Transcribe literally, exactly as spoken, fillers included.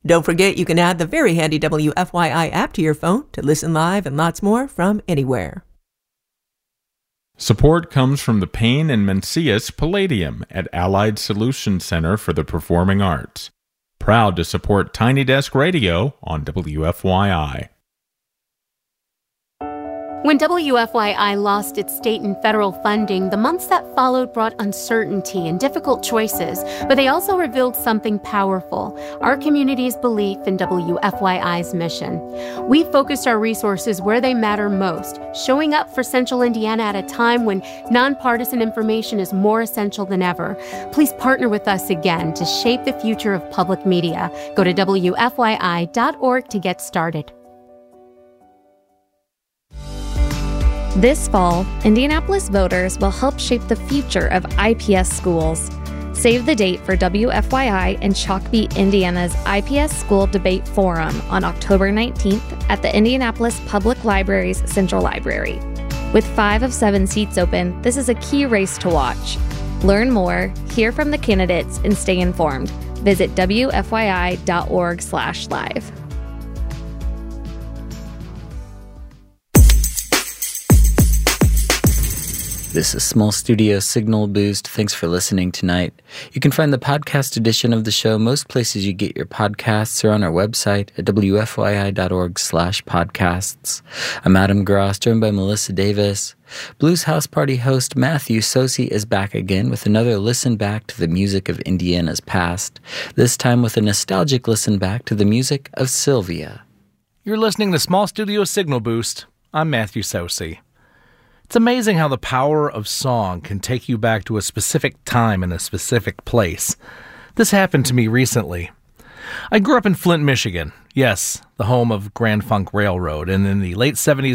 Don't forget you can add the very handy W F Y I app to your phone to listen live and lots more from anywhere. Support comes from the Payne and Mencius Palladium at Allied Solutions Center for the Performing Arts. Proud to support Tiny Desk Radio on W F Y I. When W F Y I lost its state and federal funding, the months that followed brought uncertainty and difficult choices, but they also revealed something powerful, our community's belief in W F Y I's mission. We focused our resources where they matter most, showing up for Central Indiana at a time when nonpartisan information is more essential than ever. Please partner with us again to shape the future of public media. Go to W F Y I dot org to get started. This fall, Indianapolis voters will help shape the future of I P S schools. Save the date for W F Y I and Chalkbeat Indiana's I P S School Debate Forum on October nineteenth at the Indianapolis Public Library's Central Library. With five of seven seats open, this is a key race to watch. Learn more, hear from the candidates, and stay informed. Visit W F Y I dot org slash live. This is Small Studio Signal Boost. Thanks for listening tonight. You can find the podcast edition of the show most places you get your podcasts or on our website at W F Y I dot org slash podcasts. I'm Adam Gross, joined by Melissa Davis. Blues House Party host Matthew Sosi is back again with another listen back to the music of Indiana's past, this time with a nostalgic listen back to the music of Sylvia. You're listening to Small Studio Signal Boost. I'm Matthew Sosi. It's amazing how the power of song can take you back to a specific time in a specific place. This happened to me recently. I grew up in Flint, Michigan. Yes, the home of Grand Funk Railroad, and in the late seventies